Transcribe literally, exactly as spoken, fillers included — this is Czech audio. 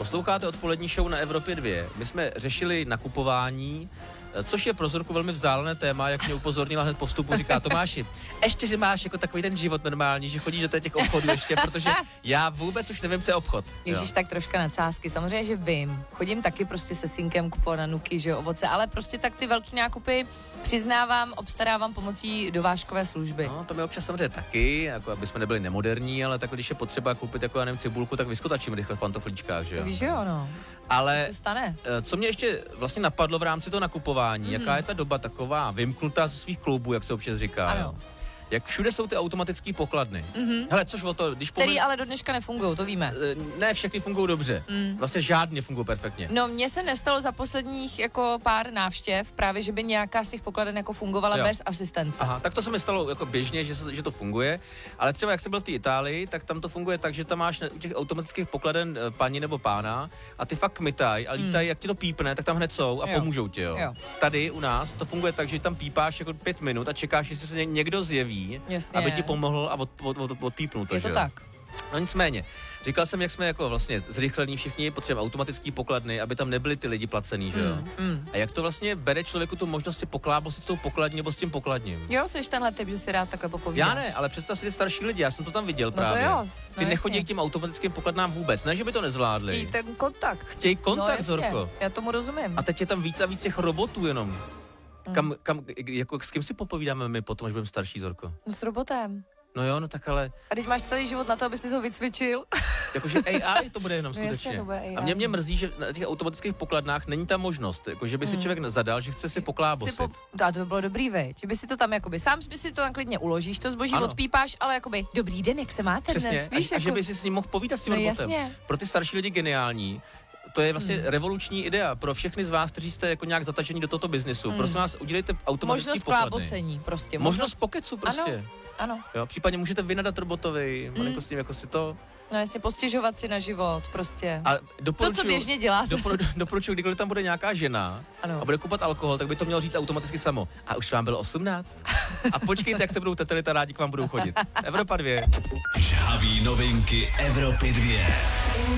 Posloucháte odpolední show na Evropě dva. My jsme řešili nakupování, což je pro Zorku velmi vzdálené téma, jak mě upozornila hned po vstupu, říká Tomáši, ještě, že máš jako takový ten život normální, že chodíš do těch obchodů ještě, protože já vůbec už nevím, co je obchod. Ježíš, tak troška nadsázky, samozřejmě, že vím. Chodím taky prostě se synkem kupovat na nuky, že jo, ovoce, ale prostě tak ty velký nákupy přiznávám, obstarávám pomocí dovážkové služby. No, to my občas samozřejmě taky, jako aby jsme nebyli nemoderní, ale tak když je potřeba koupit jako já nevím cibulku, tak vyskotačíme rychle v pantoflíčkách, že jo. To víš, že jo, no. Ale se stane. Co mě ještě vlastně napadlo v rámci toho nakupování, mm-hmm. jaká je ta doba taková vymknutá ze svých kloubů, jak se občas říká. Ano. Jak všude jsou ty automatické pokladny. Mm-hmm. Hele, což o to, když Který pomen... ale do dneška nefungují, to víme. Ne, všechny fungují dobře. Mm. Vlastně žádně fungují perfektně. No, mně se nestalo za posledních jako pár návštěv právě, že by nějaká z těch pokladen jako fungovala jo. bez asistence. Aha, tak to se mi stalo jako běžně, že, se, že to funguje, ale třeba jak jsem byl v té Itálii, tak tam to funguje tak, že tam máš u těch automatických pokladen paní nebo pána a ty fakt kmitaj a lítají, mm. jak ti to pípne, tak tam hned jsou a jo. pomůžou ti, jo. jo. Tady u nás to funguje tak, že tam pípáš jako pět minut a čekáš, jestli se někdo zjeví, Jasně. aby ti pomohl a od, od, od, odpípnul to, je to že? tak. No nicméně, říkal jsem, jak jsme jako vlastně zrychlení všichni, potřebujeme automatický pokladny, aby tam nebyli ty lidi placený, že jo? Mm, mm. A jak to vlastně bere člověku tu možnost si poklábat s tou pokladní nebo s tím pokladním? Jo, jsi tenhle typ, že si rád takhle popovídáš. Já ne, ale představ si ty starší lidi, já jsem to tam viděl no právě. To jo. No ty nechodí k těm automatickým pokladnám vůbec, ne, že by to nezvládli. Chtějí ten kontakt. Chtějí kontakt, no, Zorko. Já tomu rozumím. A teď je tam víc a víc těch robotů jenom. Mm. Kam, kam, jako, s kým si popovídáme my potom, až budeme starší, Zorko? No s robotem. No jo, no tak ale... A teď máš celý život na to, aby si ho vycvičil. Jakože A I to bude jenom no skutečně. Jasně, to bude A I. A mě mě mrzí, že na těch automatických pokladnách není ta možnost, jako že by si mm. člověk zadal, že chce si poklábosit. Po... A to by bylo dobrý, veď. Že by si to tam jakoby, sám by si to tam klidně uložíš, to zboží ano. odpípáš, ale jakoby, dobrý den, jak se máte přesně. dnes, víš? A, jako... a že by si s ním mohl povídat s tím no, robotem. Jasně. Pro ty starší lidi geniální. To je vlastně hmm. revoluční idea pro všechny z vás, kteří jste jako nějak zatažení do tohoto biznesu. Hmm. Prosím vás, udělejte automatický možnost pokladny. klábosení, prostě. Možnost, možnost pokecu prostě. Ano, ano. Jo, případně můžete vynadat robotovi, hmm. malinko s tím jako si to... No jestli postěžovat si na život, prostě. A to, co běžně děláte. Dopro, doporučuji, kdykoliv tam bude nějaká žena ano. a bude kupat alkohol, tak by to mělo říct automaticky samo. A už vám bylo osmnáct. A počkejte, jak se budou tetelita rádi k vám budou chodit. Evropa dva. Žhaví novinky Evropy dva.